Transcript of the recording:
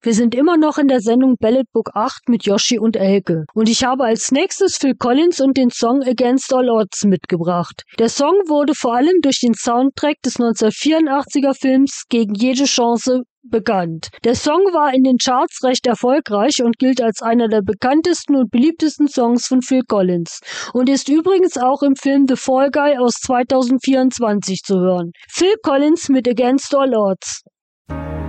Wir sind immer noch in der Sendung Ballad Book 8 mit Yoshi und Elke. Und ich habe als nächstes Phil Collins und den Song Against All Odds mitgebracht. Der Song wurde vor allem durch den Soundtrack des 1984er Films Gegen jede Chance bekannt. Der Song war in den Charts recht erfolgreich und gilt als einer der bekanntesten und beliebtesten Songs von Phil Collins und ist übrigens auch im Film The Fall Guy aus 2024 zu hören. Phil Collins mit Against All Odds.